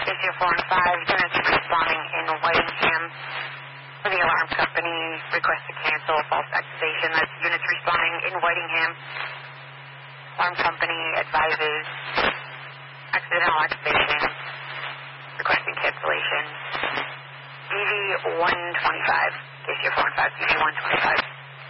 KCO 4 and 5, units responding in Whitingham for the alarm company, request to cancel false activation. That's units responding in Whitingham. Alarm company advises accidental activation, requesting cancellation. DV 125, KCO 4 and 5, DV 125.